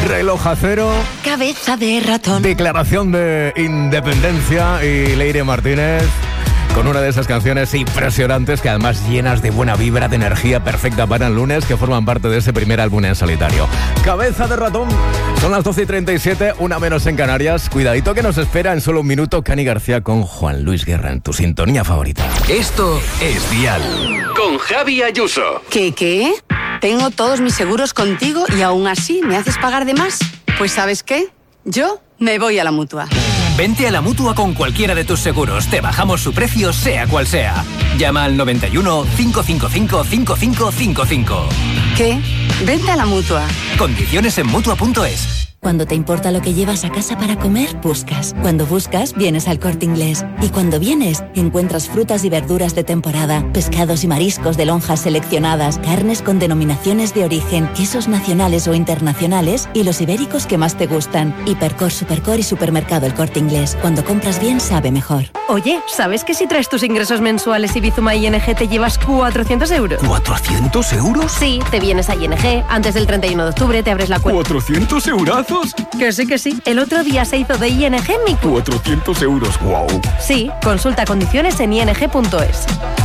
Reloj a cero. Cabeza de ratón. Declaración de independencia y Leire Martínez con una de esas canciones impresionantes que además llenas de buena vibra, de energía perfecta para el lunes, que forman parte de ese primer álbum en solitario. Cabeza de ratón. Son las 12:37, una menos en Canarias. Cuidadito que nos espera en solo un minuto Cani García con Juan Luis Guerra en tu sintonía favorita. Esto es Dial con Javi Ayuso. ¿Qué? Tengo todos mis seguros contigo y aún así me haces pagar de más. Pues ¿sabes qué? Yo me voy a la Mutua. Vente a la Mutua con cualquiera de tus seguros. Te bajamos su precio, sea cual sea. Llama al 91 555 5555. ¿Qué? Vente a la Mutua. Condiciones en Mutua.es. Cuando te importa lo que llevas a casa para comer, buscas. Cuando buscas, vienes al Corte Inglés. Y cuando vienes, encuentras frutas y verduras de temporada, pescados y mariscos de lonjas seleccionadas, carnes con denominaciones de origen, quesos nacionales o internacionales y los ibéricos que más te gustan. Hipercor, Supercor y Supermercado El Corte Inglés. Cuando compras bien, sabe mejor. Oye, ¿sabes que si traes tus ingresos mensuales y Bizuma ING te llevas 400 euros? ¿400 euros? Sí, te vienes a ING, antes del 31 de octubre te abres la cuenta. ¿400 eurazos? Que sí. El otro día se hizo de ING mi... 400 euros, wow. Sí, consulta condiciones en ing.es.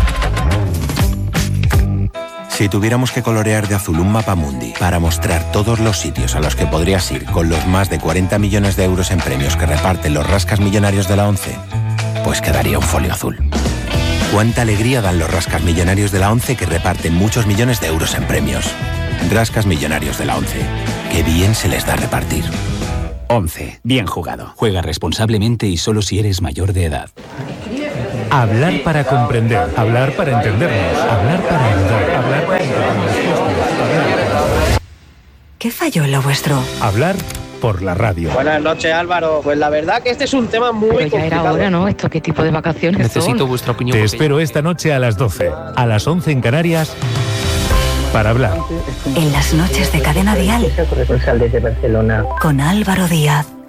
Si tuviéramos que colorear de azul un mapamundi para mostrar todos los sitios a los que podrías ir con los más de 40 millones de euros en premios que reparten los rascas millonarios de la ONCE, pues quedaría un folio azul. Cuánta alegría dan los rascas millonarios de la ONCE que reparten muchos millones de euros en premios. Rascas millonarios de la ONCE. Qué bien se les da repartir. 11. Bien jugado. Juega responsablemente y solo si eres mayor de edad. Hablar para comprender, hablar para entendernos, hablar para ayudar, hablar para entendernos. ¿Qué falló en lo vuestro? Hablar por la radio. Buenas noches, Álvaro. Pues la verdad que este es un tema muy complicado. Pero ya era hora, ¿no? ¿Esto qué tipo de vacaciones Necesito son? vuestra opinión. Te espero esta noche a las 12, a las 11 en Canarias, para hablar. En las noches de Cadena Dial. Corresponsal desde Barcelona. Con Álvaro Díaz.